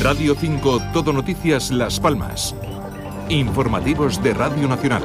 Radio 5 Todo Noticias Las Palmas. Informativos de Radio Nacional.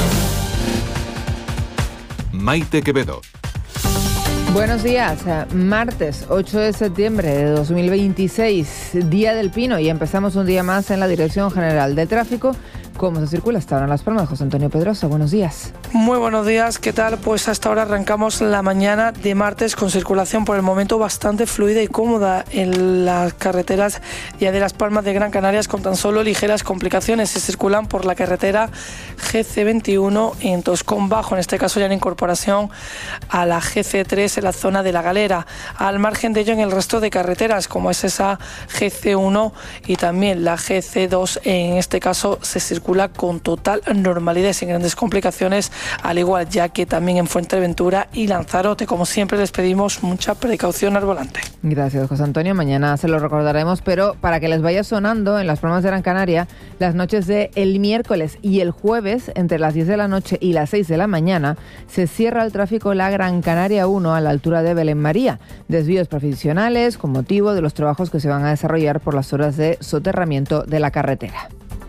Maite Quevedo. Buenos días, martes 8 de septiembre de 2026, Día del Pino, y empezamos un día más en la Dirección General de Tráfico. ¿Cómo se circula hasta ahora en Las Palmas? José Antonio Pedrosa, buenos días. Muy buenos días, ¿qué tal? Pues hasta ahora arrancamos la mañana de martes con circulación por el momento bastante fluida y cómoda en las carreteras ya de Las Palmas de Gran Canaria, con tan solo ligeras complicaciones. Se circulan por la carretera GC21 en Toscón Bajo, en este caso ya en incorporación a la GC3 en la zona de La Galera. Al margen de ello, en el resto de carreteras, como es esa GC1 y también la GC2, en este caso se circula con total normalidad, sin grandes complicaciones, al igual ya que también en Fuerteventura y Lanzarote. Como siempre, les pedimos mucha precaución al volante. Gracias, José Antonio. Mañana se lo recordaremos, pero para que les vaya sonando en Las Palmas de Gran Canaria, las noches de el miércoles y el jueves, entre las 10 de la noche y las 6 de la mañana, se cierra el tráfico la Gran Canaria 1 a la altura de Belén María. Desvíos profesionales con motivo de los trabajos que se van a desarrollar por las horas de soterramiento de la carretera.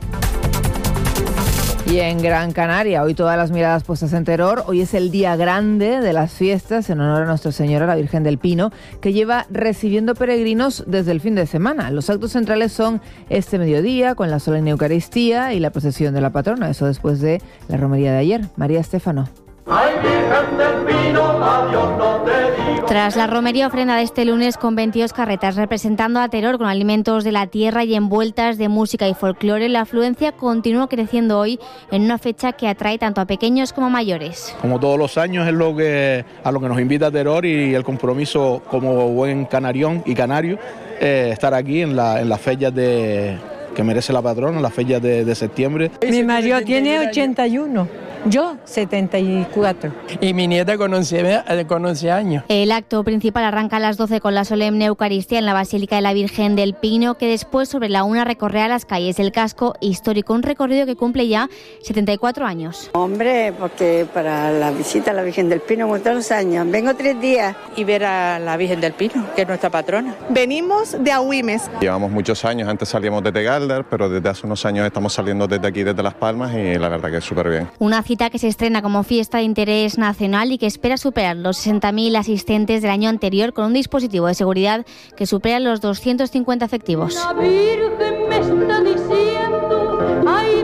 Y en Gran Canaria, hoy todas las miradas puestas en Teror. Hoy es el día grande de las fiestas en honor a Nuestra Señora, la Virgen del Pino, que lleva recibiendo peregrinos desde el fin de semana. Los actos centrales son este mediodía, con la solemne Eucaristía y la procesión de la patrona. Eso después de la romería de ayer. María Estéfano. Ay, Virgen del Pino, adiós no te digo. Tras la romería ofrenda de este lunes con 22 carretas representando a Teror con alimentos de la tierra y envueltas de música y folclore, la afluencia continúa creciendo hoy en una fecha que atrae tanto a pequeños como a mayores. Como todos los años es a lo que nos invita Teror, y el compromiso como buen canarión y canario, estar aquí en las fechas que merece la patrona, las fechas de septiembre. Mi marido tiene 81. Yo, 74. Y mi nieta con 11 años. El acto principal arranca a las 12 con la solemne Eucaristía en la Basílica de la Virgen del Pino, que después sobre la 1 recorrerá las calles del casco histórico, un recorrido que cumple ya 74 años. Hombre, porque para la visita a la Virgen del Pino, como todos los años, vengo 3 días. Y ver a la Virgen del Pino, que es nuestra patrona. Venimos de Agüimes. Llevamos muchos años, antes salíamos desde Galdar, pero desde hace unos años estamos saliendo desde aquí, desde Las Palmas, y la verdad que es súper bien. Una cita que se estrena como fiesta de interés nacional y que espera superar los 60.000 asistentes del año anterior, con un dispositivo de seguridad que supera los 250 efectivos. La Virgen me está diciendo, ay,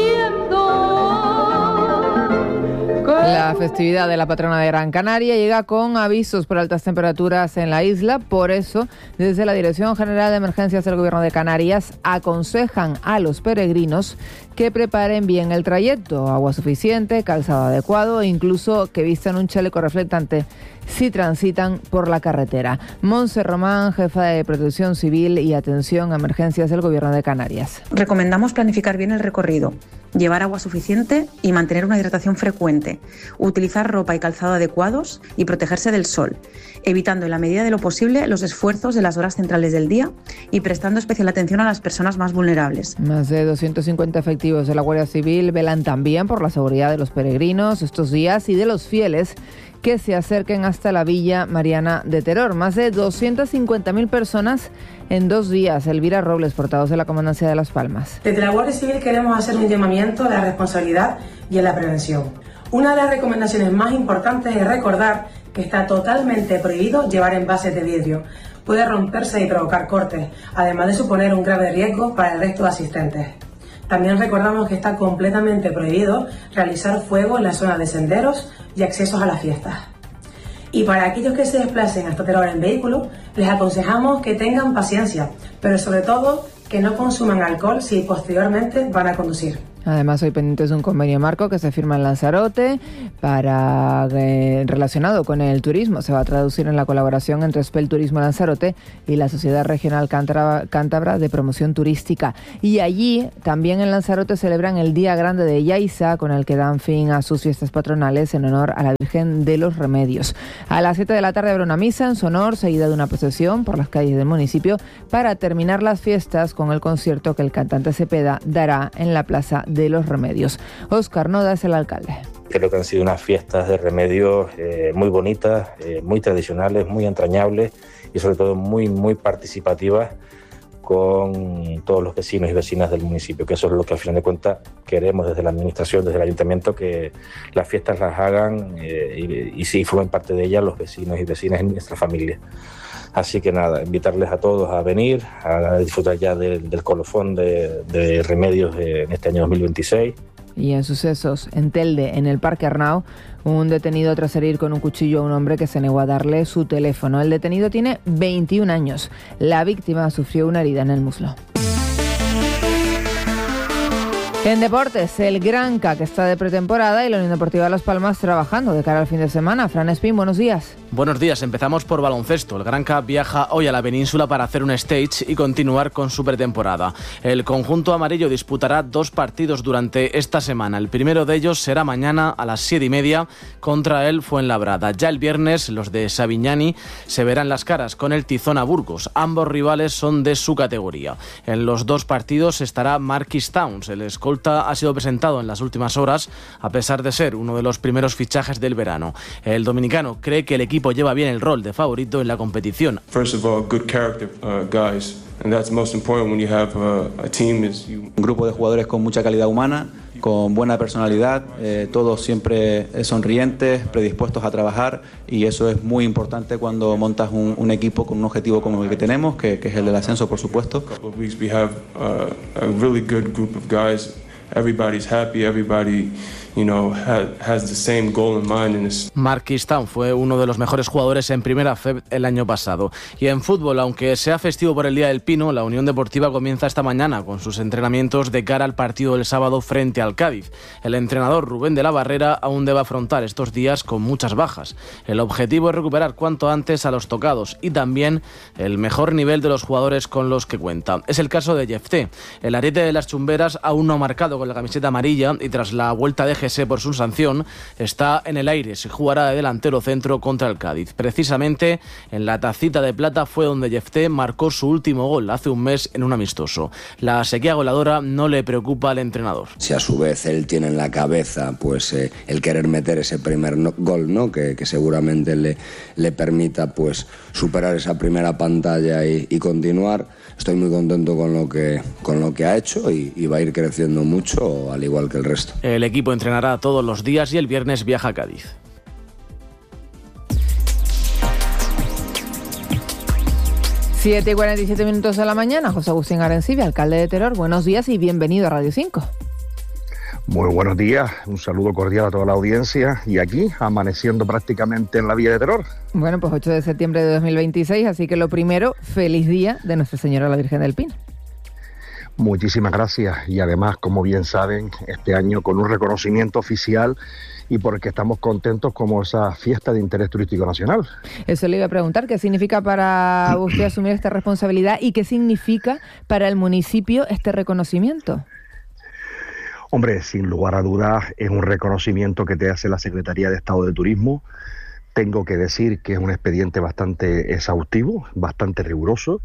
La festividad de la patrona de Gran Canaria llega con avisos por altas temperaturas en la isla. Por eso, desde la Dirección General de Emergencias del Gobierno de Canarias aconsejan a los peregrinos que preparen bien el trayecto, agua suficiente, calzado adecuado e incluso que vistan un chaleco reflectante si transitan por la carretera. Montse Román, jefa de Protección Civil y Atención a Emergencias del Gobierno de Canarias. Recomendamos planificar bien el recorrido, llevar agua suficiente y mantener una hidratación frecuente, utilizar ropa y calzado adecuados y protegerse del sol, evitando en la medida de lo posible los esfuerzos de las horas centrales del día y prestando especial atención a las personas más vulnerables. Más de 250 efectivos de la Guardia Civil velan también por la seguridad de los peregrinos estos días y de los fieles que se acerquen hasta la Villa Mariana de Teror. Más de 250.000 personas en 2 días. Elvira Robles, portavoz de la Comandancia de Las Palmas. Desde la Guardia Civil queremos hacer un llamamiento a la responsabilidad y a la prevención. Una de las recomendaciones más importantes es recordar que está totalmente prohibido llevar envases de vidrio. Puede romperse y provocar cortes, además de suponer un grave riesgo para el resto de asistentes. También recordamos que está completamente prohibido realizar fuego en las zonas de senderos y accesos a las fiestas. Y para aquellos que se desplacen hasta Teror en vehículo, les aconsejamos que tengan paciencia, pero sobre todo que no consuman alcohol si posteriormente van a conducir. Además, hoy pendientes de un convenio marco que se firma en Lanzarote relacionado con el turismo. Se va a traducir en la colaboración entre Spel Turismo Lanzarote y la Sociedad Regional Cántabra de Promoción Turística. Y allí, también en Lanzarote, celebran el Día Grande de Yaiza, con el que dan fin a sus fiestas patronales en honor a la Virgen de los Remedios. A las 7 de la tarde habrá una misa en su honor, seguida de una procesión por las calles del municipio, para terminar las fiestas con el concierto que el cantante Cepeda dará en la Plaza de los Remedios. Óscar Noda es el alcalde. Creo que han sido unas fiestas de remedios muy bonitas, muy tradicionales, muy entrañables y sobre todo muy participativas, con todos los vecinos y vecinas del municipio, que eso es lo que al final de cuentas queremos desde la administración, desde el ayuntamiento, que las fiestas las hagan y sí formen parte de ellas los vecinos y vecinas en nuestra familia. Así que nada, invitarles a todos a venir, a disfrutar ya del colofón de Remedios en este año 2026. Y en sucesos, en Telde, en el Parque Arnau, un detenido tras herir con un cuchillo a un hombre que se negó a darle su teléfono. El detenido tiene 21 años. La víctima sufrió una herida en el muslo. En deportes, el Granca, que está de pretemporada, y la Unión Deportiva Las Palmas trabajando de cara al fin de semana. Fran Espín, buenos días. Buenos días, empezamos por baloncesto. El Granca viaja hoy a la península para hacer un stage y continuar con su pretemporada. El conjunto amarillo disputará 2 partidos durante esta semana. El primero de ellos será mañana a las 7:30 contra el Fuenlabrada. Ya el viernes los de Savignani se verán las caras con el Tizona Burgos. Ambos rivales son de su categoría. En los 2 partidos estará Marquis Towns. El escolta ha sido presentado en las últimas horas, a pesar de ser uno de los primeros fichajes del verano. El dominicano cree que el equipo lleva bien el rol de favorito en la competición. First of all, good character guys, and that's most important when you have a team. Un grupo de jugadores con mucha calidad humana, con buena personalidad, todos siempre sonrientes, predispuestos a trabajar, y eso es muy importante cuando montas un equipo con un objetivo como el que tenemos, que es el del ascenso, por supuesto. We have a really good group of guys. Everybody's happy, everybody, has the same goal in mind. Marquis Town fue uno de los mejores jugadores en Primera FEB el año pasado. Y en fútbol, aunque sea festivo por el Día del Pino, la Unión Deportiva comienza esta mañana con sus entrenamientos de cara al partido del sábado frente al Cádiz. El entrenador Rubén de la Barrera aún debe afrontar estos días con muchas bajas. El objetivo es recuperar cuanto antes a los tocados y también el mejor nivel de los jugadores con los que cuenta. Es el caso de Jefté. El ariete de las chumberas aún no ha marcado con la camiseta amarilla y tras la vuelta de Gese por su sanción está en el aire. Se jugará de delantero centro contra el Cádiz. Precisamente en la Tacita de Plata fue donde Jefté marcó su último gol hace un mes en un amistoso. La sequía goleadora no le preocupa al entrenador. Si a su vez él tiene en la cabeza pues el querer meter ese primer gol, ¿no? que seguramente le permita pues superar esa primera pantalla y continuar. Estoy muy contento con lo que ha hecho y va a ir creciendo mucho, al igual que el resto. El equipo entrenará todos los días y el viernes viaja a Cádiz. 7:47 de la mañana. José Agustín Arencibia, alcalde de Teror. Buenos días y bienvenido a Radio 5. Muy buenos días, un saludo cordial a toda la audiencia y aquí amaneciendo prácticamente en la Villa de Teror. Bueno, pues 8 de septiembre de 2026, así que lo primero, feliz día de Nuestra Señora la Virgen del Pino. Muchísimas gracias y además, como bien saben, este año con un reconocimiento oficial y porque estamos contentos como esa fiesta de interés turístico nacional. Eso le iba a preguntar, ¿qué significa para usted asumir esta responsabilidad y qué significa para el municipio este reconocimiento? Hombre, sin lugar a dudas es un reconocimiento que te hace la Secretaría de Estado de Turismo. Tengo que decir que es un expediente bastante exhaustivo, bastante riguroso.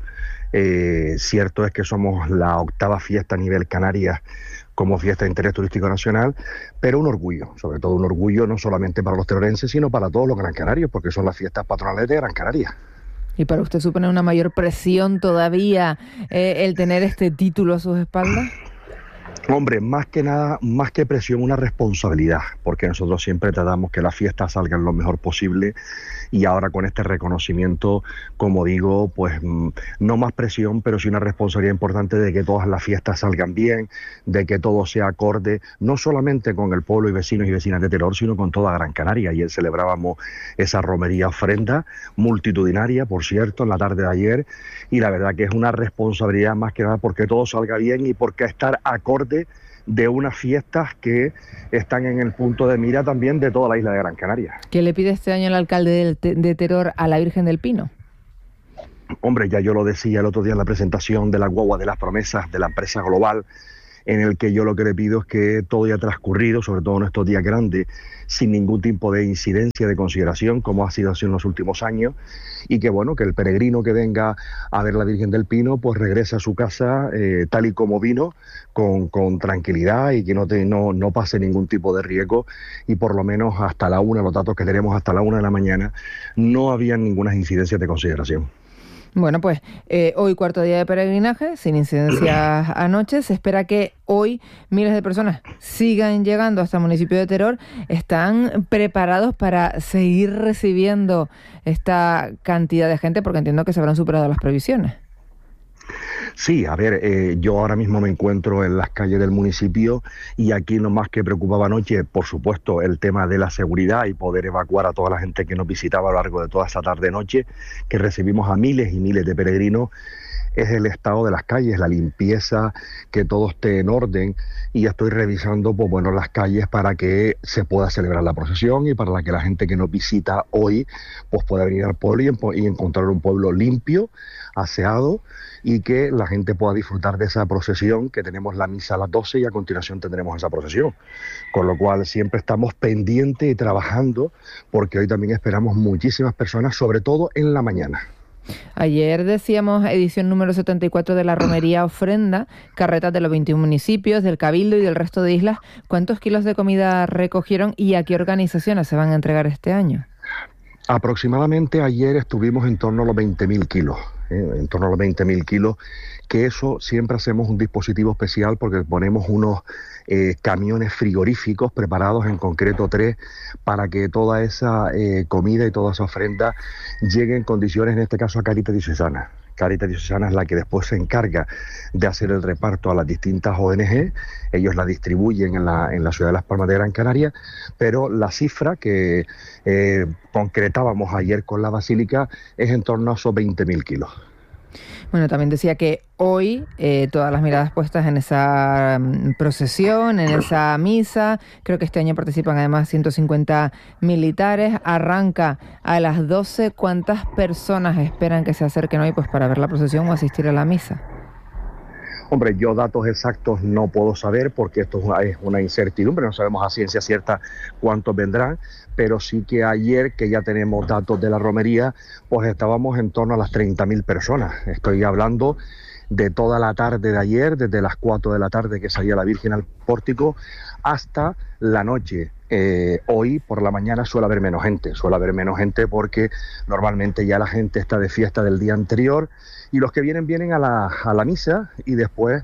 Cierto es que somos la 8ª fiesta a nivel Canarias como fiesta de interés turístico nacional, pero un orgullo, sobre todo un orgullo no solamente para los terorenses, sino para todos los gran canarios, porque son las fiestas patronales de Gran Canaria. ¿Y para usted supone una mayor presión todavía el tener este título a sus espaldas? Hombre, más que nada, más que presión, una responsabilidad, porque nosotros siempre tratamos que las fiestas salgan lo mejor posible y ahora con este reconocimiento, como digo, pues no más presión, pero sí una responsabilidad importante de que todas las fiestas salgan bien, de que todo sea acorde, no solamente con el pueblo y vecinos y vecinas de Teror, sino con toda Gran Canaria. Ayer celebrábamos esa romería ofrenda multitudinaria, por cierto, en la tarde de ayer, y la verdad que es una responsabilidad más que nada porque todo salga bien y porque estar acorde de unas fiestas que están en el punto de mira también de toda la isla de Gran Canaria. ¿Qué le pide este año el alcalde de Teror a la Virgen del Pino? Hombre, ya yo lo decía el otro día en la presentación de la guagua de las promesas de la empresa global, en el que yo lo que le pido es que todo haya transcurrido, sobre todo en estos días grandes, sin ningún tipo de incidencia de consideración, como ha sido así en los últimos años, y que bueno, que el peregrino que venga a ver la Virgen del Pino, pues regrese a su casa tal y como vino, con tranquilidad y que no pase ningún tipo de riesgo, y por lo menos hasta la 1, los datos que tenemos hasta la 1 de la mañana, no había ninguna incidencia de consideración. Bueno, pues hoy cuarto día de peregrinaje, sin incidencias anoche. Se espera que hoy miles de personas sigan llegando hasta el municipio de Teror. ¿Están preparados para seguir recibiendo esta cantidad de gente? Porque entiendo que se habrán superado las previsiones. Sí, a ver, yo ahora mismo me encuentro en las calles del municipio y aquí lo más que preocupaba anoche, por supuesto, el tema de la seguridad y poder evacuar a toda la gente que nos visitaba a lo largo de toda esa tarde-noche, que recibimos a miles y miles de peregrinos, es el estado de las calles, la limpieza, que todo esté en orden, y estoy revisando pues, bueno, las calles para que se pueda celebrar la procesión y para que la gente que nos visita hoy pues, pueda venir al pueblo y encontrar un pueblo limpio, aseado, y que la gente pueda disfrutar de esa procesión, que tenemos la misa a las 12 y a continuación tendremos esa procesión. Con lo cual siempre estamos pendientes y trabajando, porque hoy también esperamos muchísimas personas, sobre todo en la mañana. Ayer decíamos edición número 74 de la Romería Ofrenda, carretas de los 21 municipios, del Cabildo y del resto de islas. ¿Cuántos kilos de comida recogieron y a qué organizaciones se van a entregar este año? Aproximadamente ayer estuvimos en torno a los 20.000 kilos. En torno a los 20.000 kilos, que eso siempre hacemos un dispositivo especial porque ponemos unos camiones frigoríficos preparados, en concreto 3, para que toda esa comida y toda esa ofrenda llegue en condiciones, en este caso a Cáritas Diocesana. Cáritas Diocesana es la que después se encarga de hacer el reparto a las distintas ONG, ellos la distribuyen en la ciudad de Las Palmas de Gran Canaria, pero la cifra que concretábamos ayer con la Basílica es en torno a esos 20.000 kilos. Bueno, también decía que hoy todas las miradas puestas en esa procesión, en esa misa. Creo que este año participan además 150 militares. Arranca a las 12. ¿Cuántas personas esperan que se acerquen hoy pues para ver la procesión o asistir a la misa? Hombre, yo datos exactos no puedo saber porque esto es una incertidumbre, no sabemos a ciencia cierta cuántos vendrán, pero sí que ayer, que ya tenemos datos de la romería, pues estábamos en torno a las 30.000 personas. Estoy hablando de toda la tarde de ayer, desde las 4 de la tarde que salía la Virgen al pórtico, hasta la noche. Hoy por la mañana suele haber menos gente porque normalmente ya la gente está de fiesta del día anterior y los que vienen a la misa y después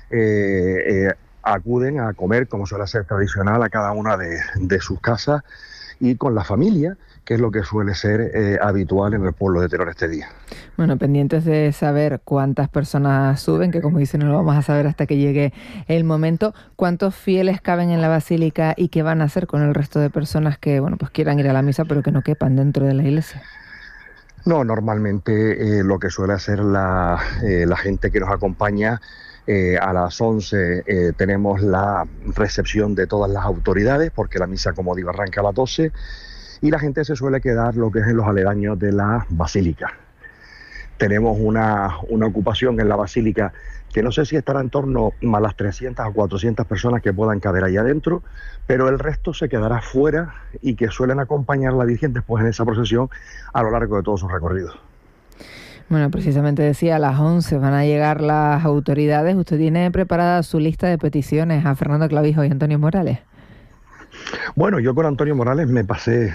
acuden a comer, como suele ser tradicional, a cada una de sus casas y con la familia, que es lo que suele ser habitual en el pueblo de Teror este día. Bueno, pendientes de saber cuántas personas suben, que como dicen no lo vamos a saber hasta que llegue el momento. ¿Cuántos fieles caben en la basílica y qué van a hacer con el resto de personas que bueno pues quieran ir a la misa pero que no quepan dentro de la iglesia? No, normalmente lo que suele hacer la gente que nos acompaña, a las 11 tenemos la recepción de todas las autoridades, porque la misa, como digo, arranca a las 12, y la gente se suele quedar lo que es en los aledaños de la basílica. Tenemos una ocupación en la basílica que no sé si estará en torno a las 300 o 400 personas que puedan caber ahí adentro, pero el resto se quedará fuera y que suelen acompañar a la Virgen después en esa procesión a lo largo de todo su recorrido. Bueno, precisamente decía, a las 11 van a llegar las autoridades. ¿Usted tiene preparada su lista de peticiones a Fernando Clavijo y Antonio Morales? Bueno, yo con Antonio Morales me pasé,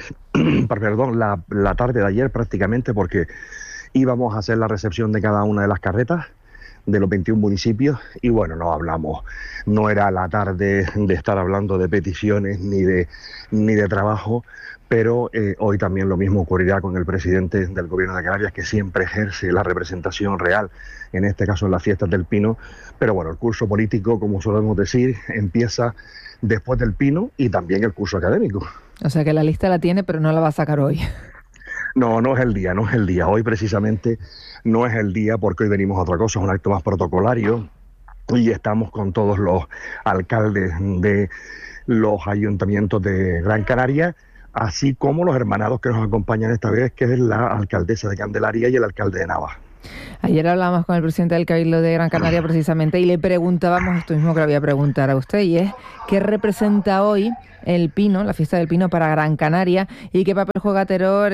la tarde de ayer prácticamente, porque íbamos a hacer la recepción de cada una de las carretas de los 21 municipios y bueno, no era la tarde de estar hablando de peticiones ni de trabajo, pero hoy también lo mismo ocurrirá con el presidente del Gobierno de Canarias, que siempre ejerce la representación real, en este caso en las fiestas del Pino, pero bueno, el curso político, como solemos decir, empieza después del Pino y también el curso académico. O sea que la lista la tiene, pero no la va a sacar hoy. No es el día. Hoy precisamente no es el día porque hoy venimos a otra cosa, es un acto más protocolario y estamos con todos los alcaldes de los ayuntamientos de Gran Canaria, así como los hermanados que nos acompañan esta vez, que es la alcaldesa de Candelaria y el alcalde de Nava. Ayer hablábamos con el presidente del Cabildo de Gran Canaria precisamente y le preguntábamos esto mismo que le voy a preguntar a usted, y es ¿qué representa hoy el Pino, la fiesta del Pino para Gran Canaria, y qué papel juega Teror,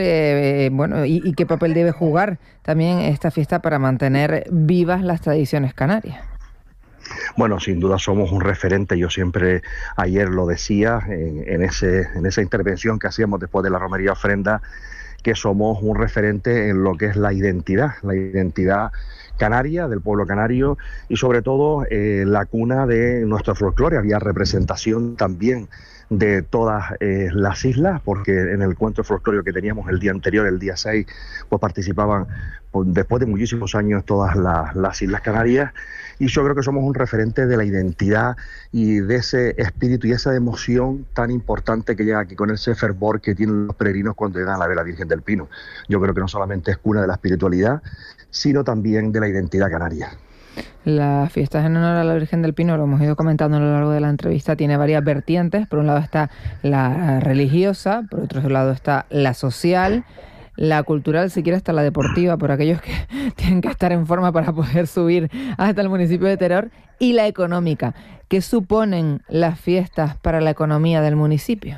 y qué papel debe jugar también esta fiesta para mantener vivas las tradiciones canarias? Bueno, sin duda somos un referente, yo siempre ayer lo decía en esa intervención que hacíamos después de la romería ofrenda, que somos un referente en lo que es la identidad canaria, del pueblo canario, y sobre todo la cuna de nuestro folclore. Había representación también de todas las islas, porque en el encuentro folclórico que teníamos el día anterior, el día 6, pues participaban, pues, después de muchísimos años, todas las Islas Canarias, y yo creo que somos un referente de la identidad y de ese espíritu y esa emoción tan importante que llega aquí con ese fervor que tienen los peregrinos cuando llegan a ver a la Virgen del Pino. Yo creo que no solamente es cuna de la espiritualidad, sino también de la identidad canaria. Las fiestas en honor a la Virgen del Pino, lo hemos ido comentando a lo largo de la entrevista, tiene varias vertientes. Por un lado está la religiosa, por otro lado está la social, la cultural, si quiere hasta la deportiva, por aquellos que tienen que estar en forma para poder subir hasta el municipio de Teror, y la económica. ¿Qué suponen las fiestas para la economía del municipio?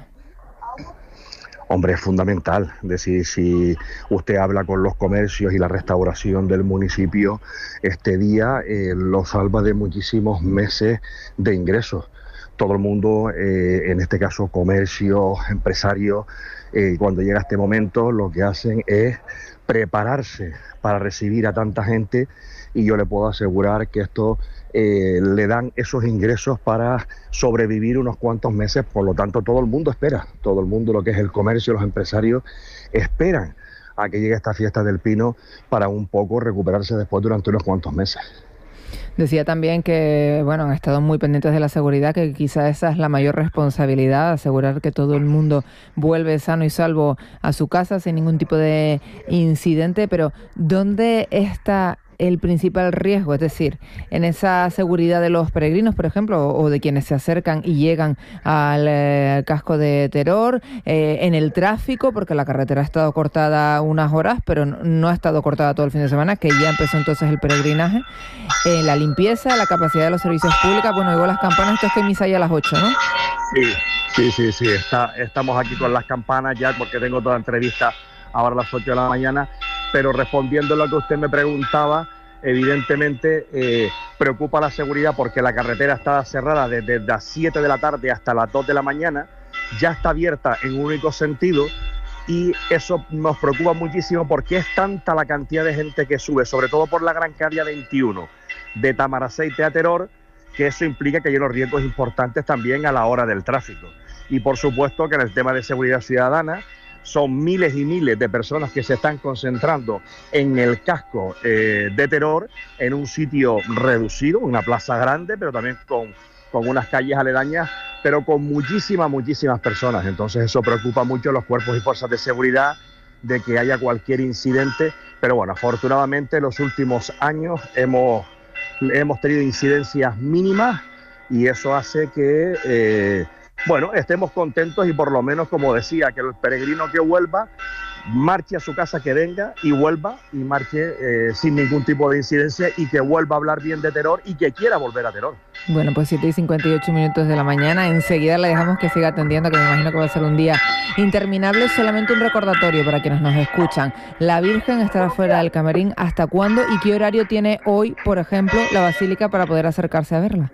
Hombre, es fundamental. Es decir, si usted habla con los comercios y la restauración del municipio, este día lo salva de muchísimos meses de ingresos. Todo el mundo, en este caso comercios, empresarios, cuando llega este momento lo que hacen es prepararse para recibir a tanta gente, y yo le puedo asegurar que esto le dan esos ingresos para sobrevivir unos cuantos meses. Por lo tanto, todo el mundo espera, todo el mundo, lo que es el comercio, los empresarios, esperan a que llegue esta fiesta del Pino para un poco recuperarse después durante unos cuantos meses. Decía también que, bueno, han estado muy pendientes de la seguridad, que quizá esa es la mayor responsabilidad, asegurar que todo el mundo vuelve sano y salvo a su casa sin ningún tipo de incidente. Pero ¿dónde está el principal riesgo? Es decir, en esa seguridad de los peregrinos, por ejemplo, o de quienes se acercan y llegan al casco de Teror, en el tráfico, porque la carretera ha estado cortada unas horas, pero no ha estado cortada todo el fin de semana, que ya empezó entonces el peregrinaje, la limpieza, la capacidad de los servicios públicos. Bueno, digo las campanas, esto es que hay misa ya a las 8, ¿no? Sí, estamos aquí con las campanas ya, porque tengo toda entrevista ahora a las 8 de la mañana, pero respondiendo a lo que usted me preguntaba, evidentemente preocupa la seguridad porque la carretera está cerrada desde las 7 de la tarde hasta las 2 de la mañana, ya está abierta en un único sentido, y eso nos preocupa muchísimo porque es tanta la cantidad de gente que sube, sobre todo por la Gran Canaria 21, de Tamaraceite a Teror, que eso implica que hay unos riesgos importantes también a la hora del tráfico. Y por supuesto que en el tema de seguridad ciudadana, son miles y miles de personas que se están concentrando en el casco de Teror, en un sitio reducido, una plaza grande, pero también con unas calles aledañas, pero con muchísimas personas. Entonces eso preocupa mucho a los cuerpos y fuerzas de seguridad, de que haya cualquier incidente. Pero bueno, afortunadamente en los últimos años hemos tenido incidencias mínimas, y eso hace que estemos contentos, y por lo menos, como decía, que el peregrino que vuelva, marche a su casa, que venga y vuelva y marche sin ningún tipo de incidencia, y que vuelva a hablar bien de Teror y que quiera volver a Teror. Bueno, pues 7:58 de la mañana, enseguida le dejamos que siga atendiendo, que me imagino que va a ser un día interminable. Solamente un recordatorio para quienes nos escuchan: la Virgen estará fuera del camarín. ¿Hasta cuándo y qué horario tiene hoy, por ejemplo, la Basílica para poder acercarse a verla?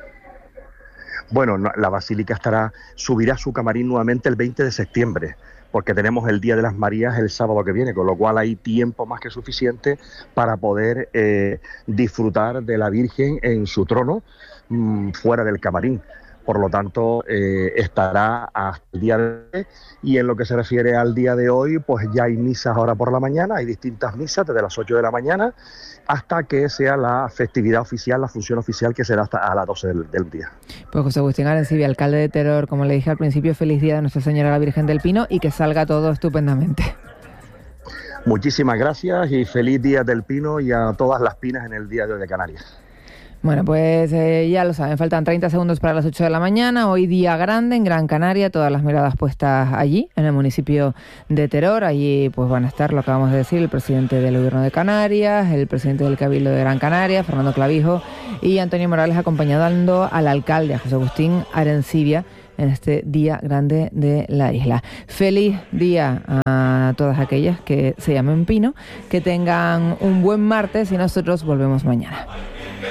Bueno, la Basílica subirá su camarín nuevamente el 20 de septiembre, porque tenemos el Día de las Marías el sábado que viene, con lo cual hay tiempo más que suficiente para poder disfrutar de la Virgen en su trono fuera del camarín. Por lo tanto, estará hasta el día de hoy. Y en lo que se refiere al día de hoy, pues ya hay misas ahora por la mañana, hay distintas misas desde las 8 de la mañana hasta que sea la festividad oficial, la función oficial, que será hasta a las 12 del día. Pues José Agustín Arencibia, alcalde de Teror, como le dije al principio, feliz día de Nuestra Señora la Virgen del Pino, y que salga todo estupendamente. Muchísimas gracias y feliz día del Pino, y a todas las pinas en el día de hoy de Canarias. Bueno, pues ya lo saben, faltan 30 segundos para las 8 de la mañana. Hoy día grande en Gran Canaria, todas las miradas puestas allí, en el municipio de Teror. Allí pues van a estar, lo acabamos de decir, el presidente del Gobierno de Canarias, el presidente del Cabildo de Gran Canaria, Fernando Clavijo, y Antonio Morales, acompañando al alcalde, a José Agustín Arencibia, en este día grande de la isla. Feliz día a todas aquellas que se llamen Pino, que tengan un buen martes, y nosotros volvemos mañana.